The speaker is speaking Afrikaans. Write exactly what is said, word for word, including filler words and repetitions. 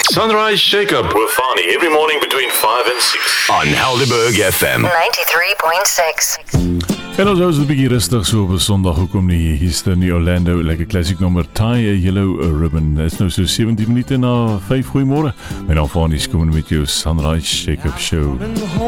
Sunrise Shake-Up with Fani every morning between five and six on Helderberg F M ninety-three point six. En ons is 'n bietjie rustig so op 'n Sondag. Hoekom nie? Hier's dan die Orlando, lekker classic nommer Tie a Yellow Ribbon. Dit is nou so sewentien minute na vyf. Goeiemôre. My naam is Fani, kom met jou Sunrise Shake-Up show.